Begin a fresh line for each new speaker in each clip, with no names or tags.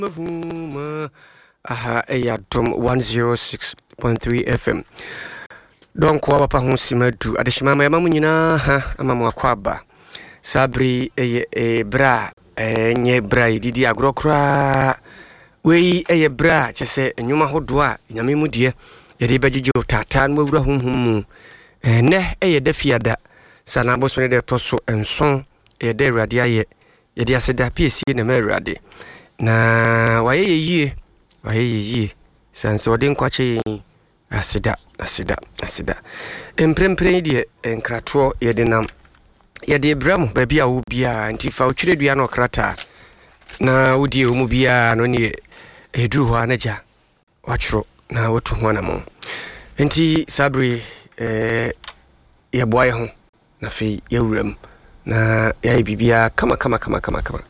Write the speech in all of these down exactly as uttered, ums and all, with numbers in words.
Mavuma aha eya dom one oh six point three F M. Don kwa papa ho simadu adeshima ma mamu nyina ha amamu akwaba sabri eye e bra enye bra didi agrokra wei eye bra chese enwuma hodo a nyame mu de yede bagigye tatan mu wura humhum ne eye da fiada sana bosone de toso enson eye de awrade aye yede aseda pc na ma awrade na waye yeye waye yeye sanse wode nkwache asida asida asida emprempren die enkrato yede nam yede bram baby a wo bia nti fa otwire dua na okrata na wodi emu bia no ne eduru ho anaja wachro na wotu ho na mo nti sabri eh ye boye ho na fe yewuram na ya bibia kama kama kama kama kama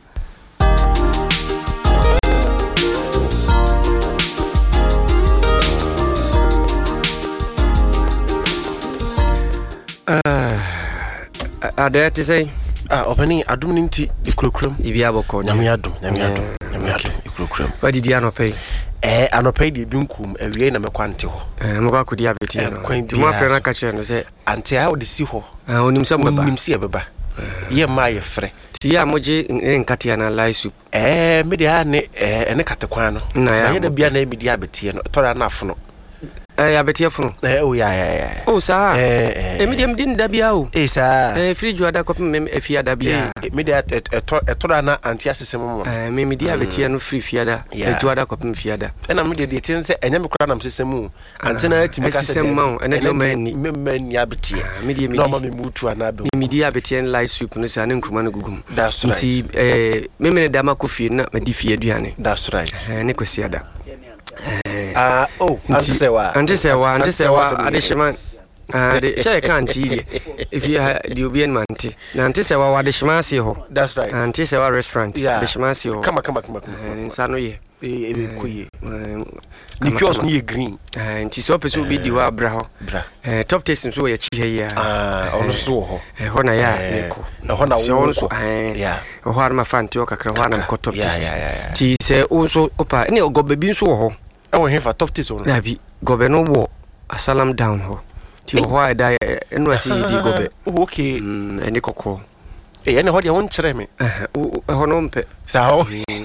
ah ada te say
ah openi adum ninti ikrokrom
ibi aboko
nyame adum nyame adum nyame adum ikrokrom
wadi di anope
eh anope di binkum awie na mekwante ho
eh mekwa kodi abeti no mo afre na ka kire no say
ante a odi si ho
ah onim se baba
onim si baba ye ma ye frɛ
ti ya moje nkate na live soup
eh me dia ne eh ene katekwan no
na
ye da bia na me dia betie no tora na afo no
eh abetie funu
eh o ya ya
o sa
eh
eh me dem din da bia o
eh sa
eh fridge ada kopem me afia da bia
me dia etora na anti asesem mo
eh me me dia betie no free fiada etu ada kopem fiada
ena me dia de tin se enya me kura na sesem anti na ati me ka
sesem ma ena de mani
me mani abetie
me dia me
no ma me mutu ana be
me dia betie live soup no sa ne nkruma no gugum
that's right
nti eh me me da ma kofi na me di fie aduane
that's right
eh ne kwasiada
ah oh anti sewa
anti sewa anti sewa adeshima ah de shey kan ti if you the obian manti na anti sewa adeshima si ho
that's right
anti sewa restaurant adeshima si ho
kama kama kama
nsa no ye
e be koye ni kiosk ni green
eh nti so person bi di wa bra ho
bra
eh top taste so ye chi he ya
ah ono so ho
eh ho na ya neko
ho na wo
so eh
yeah
ho har ma fanti o kakra ho na ko top taste ti se o so opa ni ogobe bi so ho
e wo hefa top taste ono
na bi gobe no wo asalam down ho ti ho ada eno asi di gobe
okay
eni kokko
eh ene ho dia won kire me
eh ho no mpe
sa ho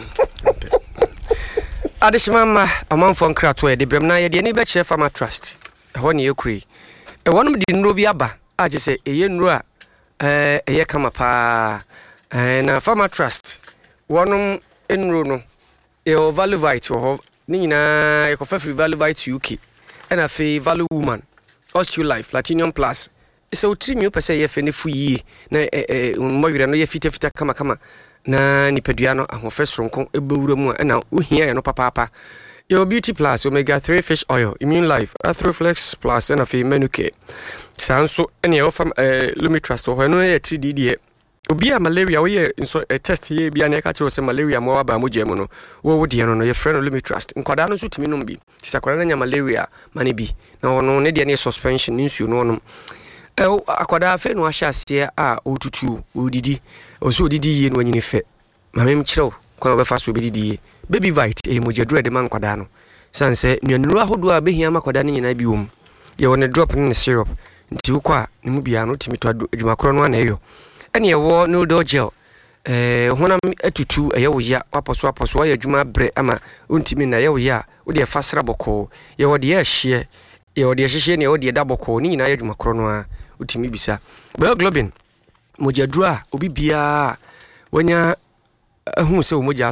adeshima amanfo nkrato e de brem na ye de ni be che farmer trust ho ne ekuri e wonum di nro bi aba age se eye nro a eh eye kama pa eh na farmer trust wonum enro no e o value vite ho ni nyina e ko fa free value vite U K and a fe value woman osteo life platinum plus so trimi pese ye fe ne fu yi na eh mo wire no ye fita fita kama kama na nipadua no ahofe soronko ebewura mu na ohia ye no papa your beauty plus omega three fish oil immune life Athroflex plus and a fe menuke sanso ene offer Lumitrust ho no ye three D D obi a malaria wo ye nso test ye bia na ka kire se malaria mo aba mo jemu no wo wo de no no ye friend Lumitrust nkwada no so timi no bi tisakwara na nya malaria mane bi na wono ne de ne suspension nsuo no no eh akwada afa no ahya ase a otutu odidi oso odidi ye no nyini fe mamem kirew kwa be fa so odidi ye baby vite e mojadura de man kwada no sanse nwanuru ahodo a behia makwada ne nyina bi wom ye won drop ne syrup nti ukwa ne mu bia no timi to adwumakoro no na eyo ene ye wo no do gel eh honam atutu eye wo ya waposo waposo ya adwuma bre ama ontimi na ye wo ya wo de fasra boko ye wo de ya hye ye wo de hye ne wo de da boko ni nyina ya adwumakoro no a utimi bisa bioglobin mojadura obi bia wanya ahu se o moja